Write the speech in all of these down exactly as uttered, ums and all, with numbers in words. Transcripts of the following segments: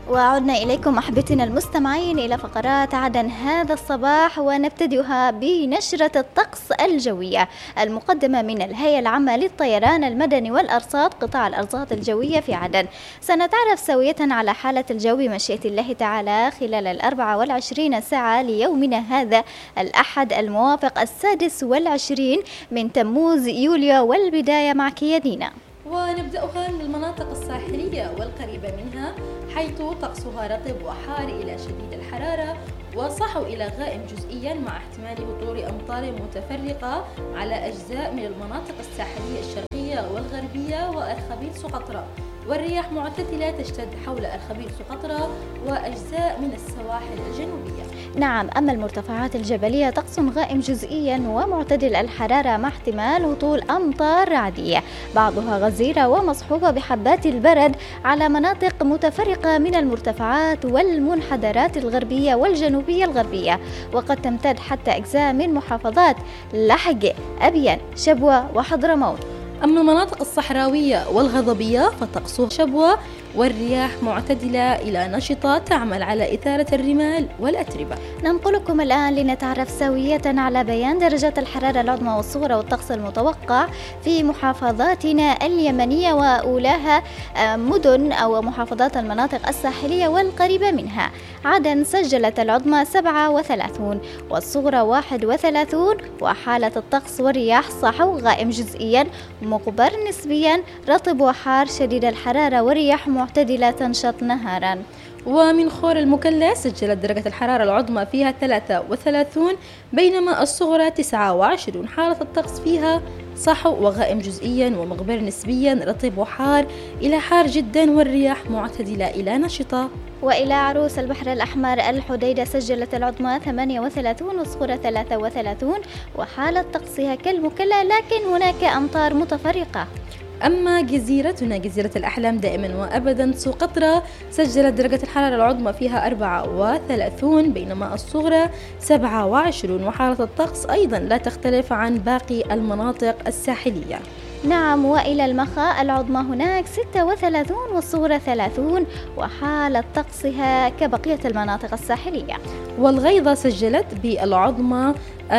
وعدنا إليكم أحبتنا المستمعين إلى فقرات عدن هذا الصباح، ونبتدئها بنشرة الطقس الجوية المقدمة من الهيئة العامة للطيران المدني والأرصاد قطاع الأرصاد الجوية في عدن. سنتعرف سوية على حالة الجو بمشيئة الله تعالى خلال الأربعة والعشرين ساعة ليومنا هذا الأحد الموافق السادس والعشرين من تموز يوليو، والبداية معك يا دينا. ونبدأها من المناطق الساحلية والقريبة منها، حيث طقسها رطب وحار إلى شديد الحرارة وصحو إلى غائم جزئيا مع احتمال هطول أمطار متفرقة على أجزاء من المناطق الساحلية الشرقية والغربية وأرخبيل سقطرى، والرياح معتدلة تشتد حول أرخبيل سقطرى وأجزاء من السواحل الجنوبية. نعم، أما المرتفعات الجبلية طقس غائم جزئيا ومعتدل الحرارة مع احتمال هطول أمطار رعدية بعضها غزيرة ومصحوبة بحبات البرد على مناطق متفرقة من المرتفعات والمنحدرات الغربية والجنوبية الغربية، وقد تمتد حتى أجزاء من محافظات لحج، أبين، شبوة وحضرموت. أما المناطق الصحراوية والغضبية فطقسها شبوة والرياح معتدلة إلى نشطة تعمل على إثارة الرمال والأتربة. ننقلكم الآن لنتعرف سوية على بيان درجات الحرارة العظمى والصغرى والطقس المتوقع في محافظاتنا اليمنية، وأولاها مدن أو محافظات المناطق الساحلية والقريبة منها. عدن سجلت العظمى سبعة وثلاثين والصغرى واحد وثلاثين، وحالة الطقس والرياح صحو غائم جزئيا مقبر نسبيا رطب وحار شديد الحرارة والرياح معتدلة تنشط نهارا. ومن خور المكلا سجلت درجة الحرارة العظمى فيها ثلاثة وثلاثين بينما الصغرى تسعة وعشرين، حالة الطقس فيها صحو وغائم جزئيا ومغبر نسبيا رطب وحار إلى حار جدا والرياح معتدلة إلى نشطة. وإلى عروس البحر الأحمر الحديدة سجلت العظمى ثمانية وثلاثين والصغرى ثلاثة وثلاثين، وحالة طقسها كالمكلا لكن هناك أمطار متفرقة. أما جزيرتنا جزيرة الأحلام دائما وأبدا سقطرى سجلت درجة الحرارة العظمى فيها أربعة وثلاثين بينما الصغرى سبعة وعشرين، وحالة الطقس أيضا لا تختلف عن باقي المناطق الساحلية. نعم، وإلى المخاء العظمى هناك ستة وثلاثين والصغرى ثلاثين، وحالة طقسها كبقية المناطق الساحلية. والغيضة سجلت بالعظمى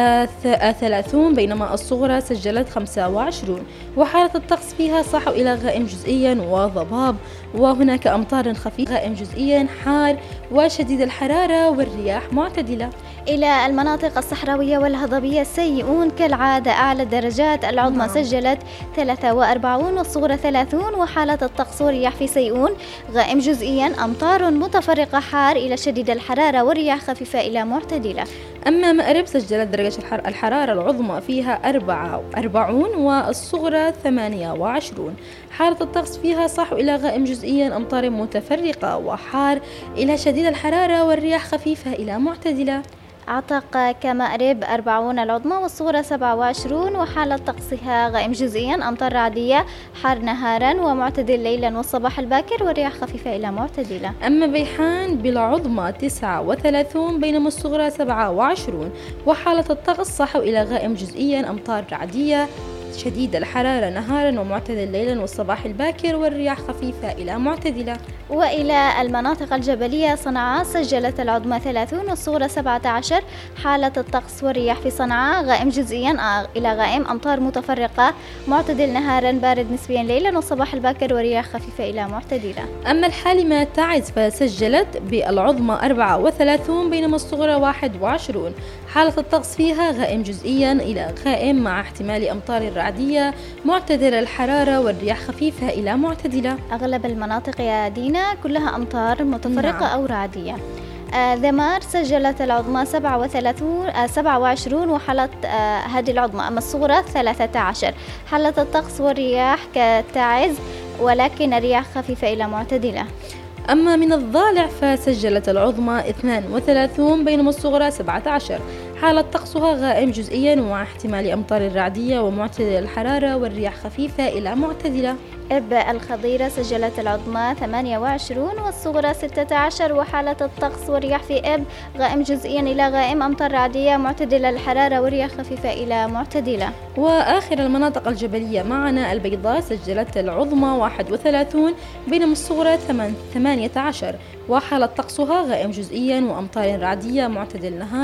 ثلاثين بينما الصغرى سجلت خمسة وعشرين، وحالة الطقس فيها صحو إلى غائم جزئيا وضباب، وهناك أمطار خفيفة غائم جزئيا حار وشديد الحرارة والرياح معتدلة. إلى المناطق الصحراوية والهضبية سيئون كالعادة، أعلى درجات العظمى نعم. سجلت ثلاثة وأربعين والصغرى ثلاثين، وحالة الطقس والرياح في سيئون غائم جزئيا أمطار متفرقة حار إلى شديد الحرارة والرياح خفيفة إلى معتدلة. أما مأرب سجلت درجة الحرارة العظمى فيها أربعة وأربعين والصغرى ثمانية وعشرين، حالة الطقس فيها صحو إلى غائم جزئيا أمطار متفرقة وحار إلى شديد الحرارة والرياح خفيفة إلى معتدلة. عتق كمأرب أربعون العظمى والصغرى سبعة وعشرين، وحالة طقسها غائم جزئيا أمطار رعدية حار نهارا ومعتدل ليلا والصباح الباكر والرياح خفيفة إلى معتدلة. أما بيحان بالعظمى تسعة وثلاثين بينما الصغرى سبعة وعشرين، وحالة الطقس صحو إلى غائم جزئيا أمطار رعدية شديد الحرارة نهارا ومعتدل ليلا والصباح الباكر والرياح خفيفة إلى معتدلة. وإلى المناطق الجبلية صنعاء سجلت العظمى ثلاثين والصغرى سبعة عشر، حالة الطقس والرياح في صنعاء غائم جزئيا إلى غائم أمطار متفرقة معتدل نهارا بارد نسبيا ليلا والصباح الباكر ورياح خفيفة إلى معتدلة. أما الحالمة تعز فسجلت بالعظمى أربعة وثلاثين بينما الصغرى واحد وعشرين، حالة الطقس فيها غائم جزئيا إلى غائم مع احتمال أمطار رعدية معتدل الحرارة والرياح خفيفة إلى معتدلة. أغلب المناطق يا دينا كلها أمطار متفرقة نعم. أو رعدية. آه ذمار سجلت العظمى سبعة وثلاثين آه سبعة وعشرين وحالة آه هذه العظمى، أما الصغرى ثلاثة عشر، حالة الطقس والرياح كتعز ولكن الرياح خفيفة إلى معتدلة. أما من الضالع فسجلت العظمى اثنين وثلاثين بينما الصغرى سبعة عشر، حالة طقسها غائم جزئيا مع احتمال أمطار رعدية ومعتدل الحرارة والرياح خفيفة إلى معتدلة. إب الخضيرة سجلت العظمى ثمانية وعشرين والصغرى ستة عشر، وحالة الطقس والرياح في إب غائم جزئيا إلى غائم، أمطار رعدية، معتدلة الحرارة والرياح خفيفة إلى معتدلة. وآخر المناطق الجبلية معنا البيضاء سجلت العظمى واحد وثلاثين بينما الصغرى ثمانية عشر، وحالة طقسها غائم جزئيا وأمطار رعدية معتدل النهار